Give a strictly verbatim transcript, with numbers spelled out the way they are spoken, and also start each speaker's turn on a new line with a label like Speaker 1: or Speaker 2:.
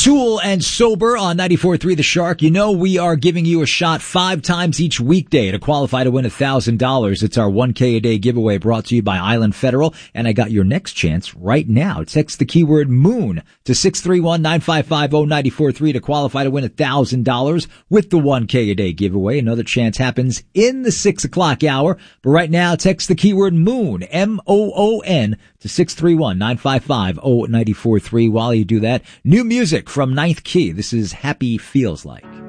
Speaker 1: Tool and Sober on ninety-four point three The Shark. You know we are giving you a shot five times each weekday to qualify to win one thousand dollars. It's our one K a day giveaway brought to you by Island Federal. And I got your next chance right now. Text the keyword MOON to six three one, nine five five, zero nine four three to qualify to win one thousand dollars with the one K a day giveaway. Another chance happens in the six o'clock hour. But right now, text the keyword MOON, M O O N, to six three one, nine five five, zero nine four three. While you do that, new music from Ninth Key. This is Happy Feels Like.